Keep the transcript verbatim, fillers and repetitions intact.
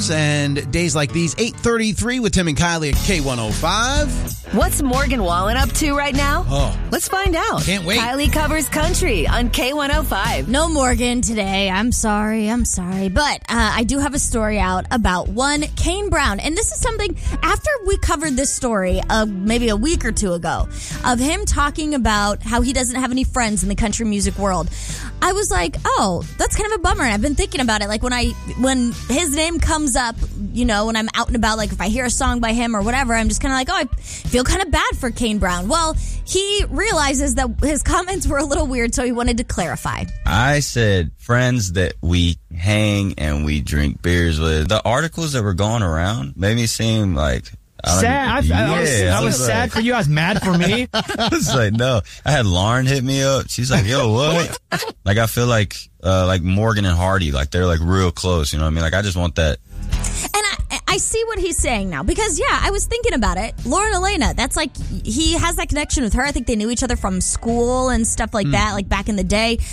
And days like these, eight thirty-three with Tim and Kylie at K one oh five. What's Morgan Wallen up to right now? Oh. Let's find out. Can't wait. Kylie covers country on K one oh five. No Morgan today. I'm sorry. I'm sorry. But uh, I do have a story out about one Kane Brown. And this is something, after we covered this story uh, maybe a week or two ago, of him talking about how he doesn't have any friends in the country music world, I was like, oh, that's kind of a bummer. And I've been thinking about it. Like when I when his name comes up, you know, when I'm out and about, like if I hear a song by him or whatever, I'm just kind of like, oh, I feel kind of bad for Kane Brown. Well, he realizes that his comments were a little weird, so he wanted to clarify. I said friends that we hang and we drink beers with. The articles that were going around made me seem like... I sad. I, yeah, I was, I was, I was sad like, for you. I was mad for me. I was like, no. I had Lauren hit me up. She's like, yo, what? Like, I feel like, uh, like Morgan and Hardy, like they're like real close. You know what I mean? Like, I just want that. And I, I see what he's saying now because, yeah, I was thinking about it. Lauren Elena, that's like, he has that connection with her. I think they knew each other from school and stuff like mm. that, like back in the day.